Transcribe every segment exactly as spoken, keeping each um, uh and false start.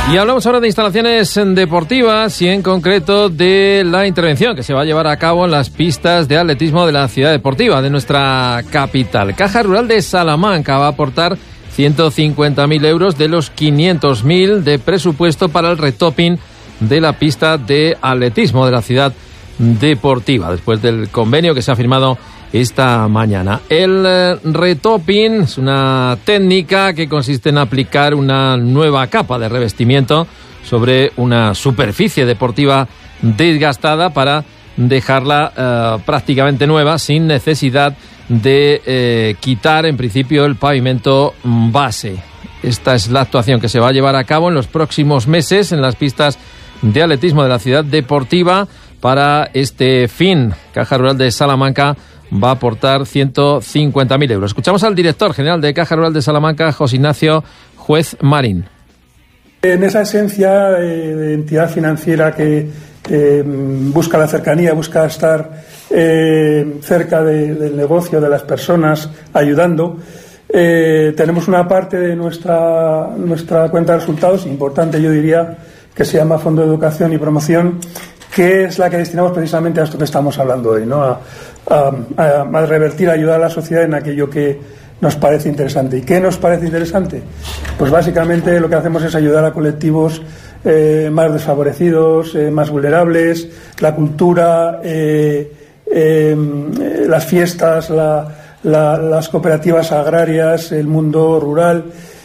Y hablamos ahora de instalaciones deportivas y en concreto de la intervención que se va a llevar a cabo en las pistas de atletismo de la ciudad deportiva de nuestra capital. Caja Rural de Salamanca va a aportar ciento cincuenta mil euros de los quinientos mil de presupuesto para el retopping de la pista de atletismo de la ciudad deportiva, después del convenio que se ha firmado esta mañana. El eh, retopping es una técnica que consiste en aplicar una nueva capa de revestimiento sobre una superficie deportiva desgastada para dejarla eh, prácticamente nueva sin necesidad de eh, quitar en principio el pavimento base. Esta es la actuación que se va a llevar a cabo en los próximos meses en las pistas de atletismo de la ciudad deportiva. Para este fin, Caja Rural de Salamanca va a aportar ciento cincuenta mil euros. Escuchamos al director general de Caja Rural de Salamanca, José Ignacio Juez Marín. En esa esencia eh, de entidad financiera que eh, busca la cercanía, busca estar eh, cerca de, del negocio, de las personas, ayudando, eh, tenemos una parte de nuestra, nuestra cuenta de resultados, importante yo diría, que se llama Fondo de Educación y Promoción, que es la que destinamos precisamente a esto que estamos hablando hoy, ¿no? A, a, a, a revertir, a ayudar a la sociedad en aquello que nos parece interesante. ¿Y qué nos parece interesante? Pues básicamente lo que hacemos es ayudar a colectivos eh, más desfavorecidos, eh, más vulnerables, la cultura, eh, eh, las fiestas, la, la, las cooperativas agrarias, el mundo rural.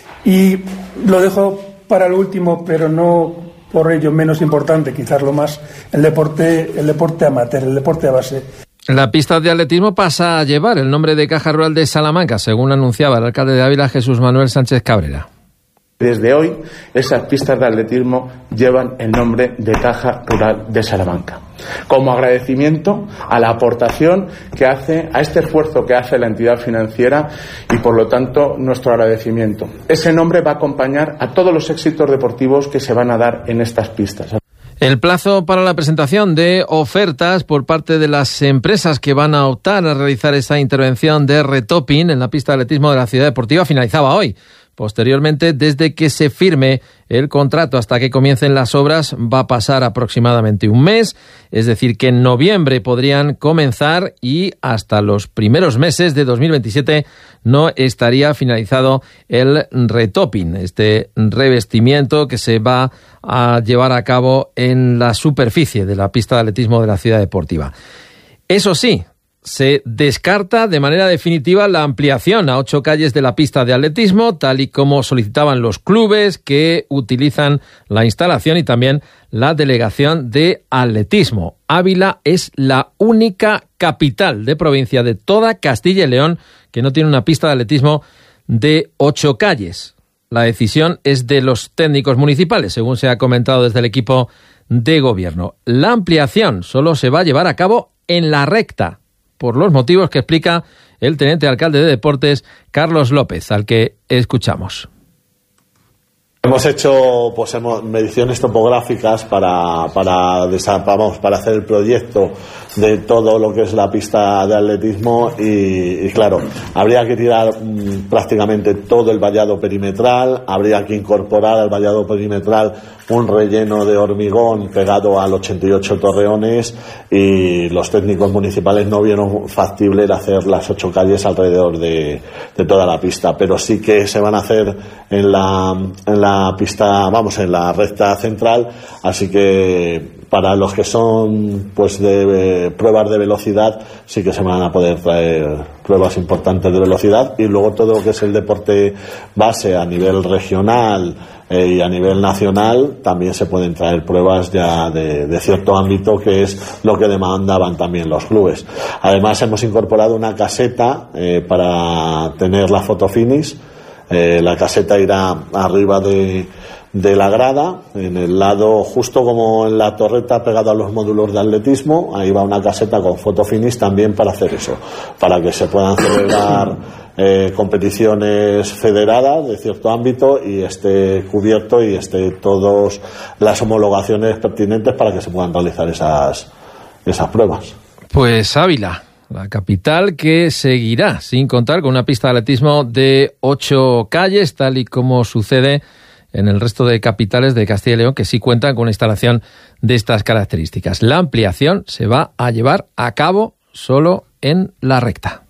Y lo dejo para lo último, pero no por ello menos importante, quizás lo más, el deporte, el deporte amateur, el deporte de base. La pista de atletismo pasa a llevar el nombre de Caja Rural de Salamanca, según anunciaba el alcalde de Ávila, Jesús Manuel Sánchez Cabrera. Desde hoy, esas pistas de atletismo llevan el nombre de Caja Rural de Salamanca, como agradecimiento a la aportación que hace, a este esfuerzo que hace la entidad financiera y, por lo tanto, nuestro agradecimiento. Ese nombre va a acompañar a todos los éxitos deportivos que se van a dar en estas pistas. El plazo para la presentación de ofertas por parte de las empresas que van a optar a realizar esa intervención de retopping en la pista de atletismo de la ciudad deportiva finalizaba hoy. Posteriormente, desde que se firme el contrato hasta que comiencen las obras, va a pasar aproximadamente un mes, es decir, que en noviembre podrían comenzar y hasta los primeros meses de dos mil veintisiete no estaría finalizado el retopping, este revestimiento que se va a llevar a cabo en la superficie de la pista de atletismo de la ciudad deportiva. Eso sí, se descarta de manera definitiva la ampliación a ocho calles de la pista de atletismo, tal y como solicitaban los clubes que utilizan la instalación y también la delegación de atletismo. Ávila es la única capital de provincia de toda Castilla y León que no tiene una pista de atletismo de ocho calles. La decisión es de los técnicos municipales, según se ha comentado desde el equipo de gobierno. La ampliación solo se va a llevar a cabo en la recta, por los motivos que explica el teniente alcalde de Deportes, Carlos López, al que escuchamos. Hemos hecho pues hemos, mediciones topográficas para, para, vamos, para hacer el proyecto de todo lo que es la pista de atletismo y, y claro, habría que tirar mmm, prácticamente todo el vallado perimetral, habría que incorporar al vallado perimetral un relleno de hormigón pegado al ochenta y ocho torreones y los técnicos municipales no vieron factible el hacer las ocho calles alrededor de, de toda la pista, pero sí que se van a hacer en la, en la pista, vamos, en la recta central, así que para los que son pues de eh, pruebas de velocidad sí que se van a poder traer pruebas importantes de velocidad y luego todo lo que es el deporte base a nivel regional eh, y a nivel nacional también se pueden traer pruebas ya de, de cierto ámbito que es lo que demandaban también los clubes. Además hemos incorporado una caseta eh, para tener la foto finish. Eh, la caseta irá arriba de, de la grada, en el lado justo como en la torreta pegado a los módulos de atletismo, ahí va una caseta con foto finish también para hacer eso, para que se puedan celebrar eh, competiciones federadas de cierto ámbito y esté cubierto y esté todas las homologaciones pertinentes para que se puedan realizar esas, esas pruebas. Pues Ávila, la capital que seguirá sin contar con una pista de atletismo de ocho calles, tal y como sucede en el resto de capitales de Castilla y León que sí cuentan con una instalación de estas características. La ampliación se va a llevar a cabo solo en La Recta.